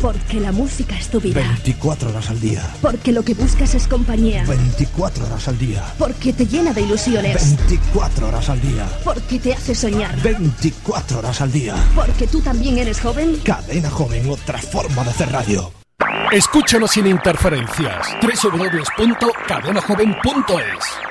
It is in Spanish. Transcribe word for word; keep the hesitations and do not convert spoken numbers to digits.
Porque la música es tu vida. veinticuatro horas al día. Porque lo que buscas es compañía. veinticuatro horas al día. Porque te llena de ilusiones. veinticuatro horas al día. Porque te hace soñar. veinticuatro horas al día. Porque tú también eres joven. Cadena Joven, otra forma de hacer radio. Escúchanos sin interferencias. doble u doble u doble u punto cadena joven punto es